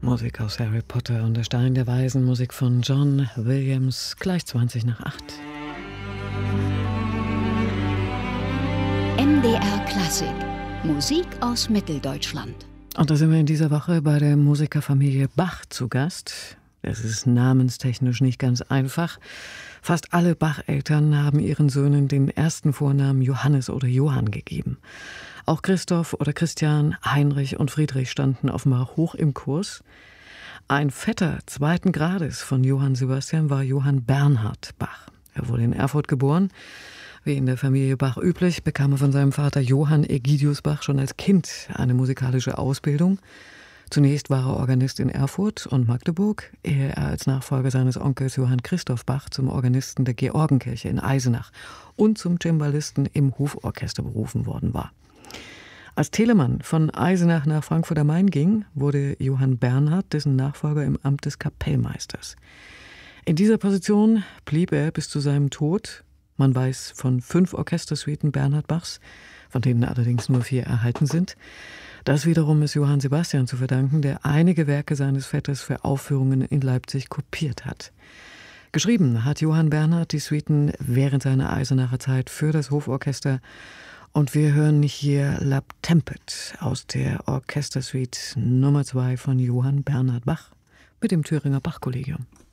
Musik aus Harry Potter und der Stein der Weisen, Musik von John Williams, gleich 20 nach 8. MDR Klassik, Musik aus Mitteldeutschland. Und da sind wir in dieser Woche bei der Musikerfamilie Bach zu Gast. Es ist namenstechnisch nicht ganz einfach. Fast alle Bach-Eltern haben ihren Söhnen den ersten Vornamen Johannes oder Johann gegeben. Auch Christoph oder Christian, Heinrich und Friedrich standen offenbar hoch im Kurs. Ein Vetter zweiten Grades von Johann Sebastian war Johann Bernhard Bach. Er wurde in Erfurt geboren. Wie in der Familie Bach üblich, bekam er von seinem Vater Johann Egidius Bach schon als Kind eine musikalische Ausbildung. Zunächst war er Organist in Erfurt und Magdeburg, ehe er als Nachfolger seines Onkels Johann Christoph Bach zum Organisten der Georgenkirche in Eisenach und zum Cembalisten im Hoforchester berufen worden war. Als Telemann von Eisenach nach Frankfurt am Main ging, wurde Johann Bernhard dessen Nachfolger im Amt des Kapellmeisters. In dieser Position blieb er bis zu seinem Tod. Man weiß von 5 Orchestersuiten Bernhard Bachs, von denen allerdings nur 4 erhalten sind. Das wiederum ist Johann Sebastian zu verdanken, der einige Werke seines Vetters für Aufführungen in Leipzig kopiert hat. Geschrieben hat Johann Bernhard die Suiten während seiner Eisenacher Zeit für das Hoforchester. Und wir hören hier La Tempet aus der Orchestersuite Nummer 2 von Johann Bernhard Bach mit dem Thüringer Bachkollegium.